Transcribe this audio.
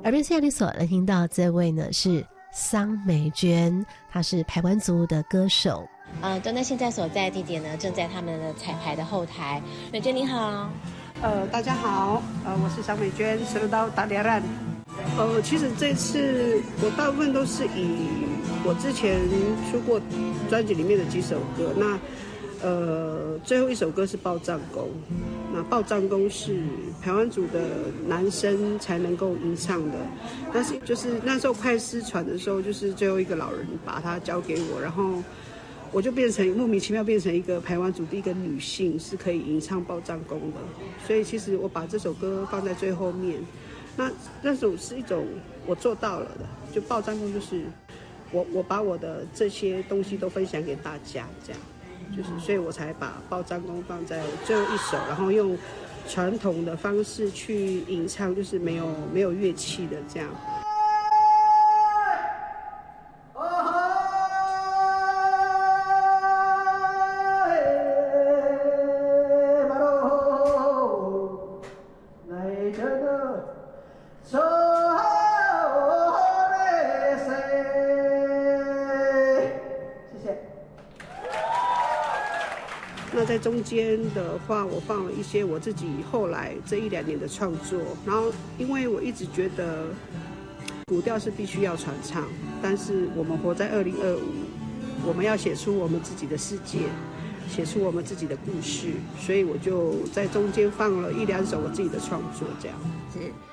耳边现在你所能听到这位呢是桑美娟，她是排湾族的歌手。端端现在所在的地点呢，正在他们的彩排的后台。美娟你好。 大家好，我是桑美娟，舌刀达利兰。其实这次我大部分都是以我之前出过专辑里面的几首歌，那最后一首歌是报战功。那报战功是排湾族的男生才能够吟唱的，但是就是那时候快失传的时候，就是最后一个老人把它交给我，然后我就变成莫名其妙变成一个排湾族的一个女性，是可以吟唱报战功的。所以其实我把这首歌放在最后面，那种是一种我做到了的，就报战功就是我把我的这些东西都分享给大家，这样。就是，所以我才把报战功放在最后一首，然后用传统的方式去吟唱，就是没有乐器的这样。那在中间的话，我放了一些我自己后来这1-2年的创作，然后因为我一直觉得古调是必须要传唱，但是我们活在2025，我们要写出我们自己的世界，写出我们自己的故事，所以我就在中间放了1-2首我自己的创作，这样。 是。